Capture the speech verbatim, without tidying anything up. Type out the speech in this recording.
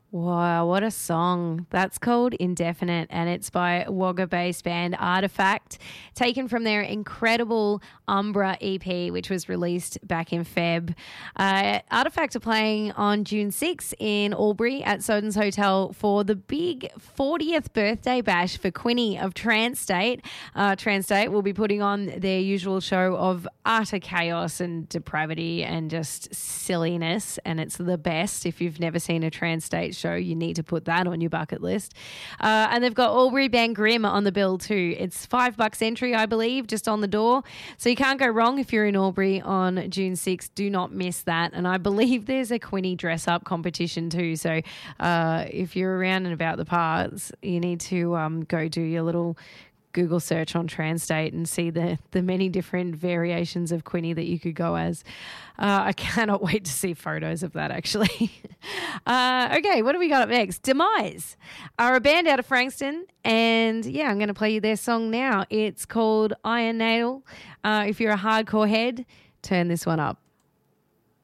Wow, what a song. That's called Indefinite, and it's by Wagga-based band Artifact, taken from their incredible Umbra E P, which was released back in Feb. Uh, Artifact are playing on June sixth in Albury at Soden's Hotel for the big fortieth birthday bash for Quinny of Transstate. Uh, Transstate will be putting on their usual show of utter chaos and depravity and just silliness, and it's the best. If you've never seen a Transstate show, you need to put that on your bucket list. Uh, and they've got Albury Band Grim on the bill too. It's five bucks entry, I believe, just on the door. So you can't go wrong if you're in Albury on June sixth. Do not miss that. And I believe there's a Quinny dress-up competition too. So uh, if you're around and about the parts, you need to um, go do your little Google search on Transstate and see the, the many different variations of Quinny that you could go as. Uh, I cannot wait to see photos of that, actually. uh, okay, what do we got up next? Demise are a band out of Frankston, and yeah, I'm going to play you their song now. It's called Iron Nail. Uh, if you're a hardcore head, turn this one up.